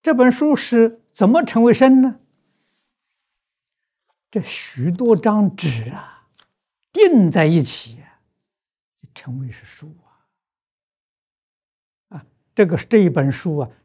这本书是怎么成为身呢？这许多张纸啊，钉在一起，成为是书啊！这一本书啊，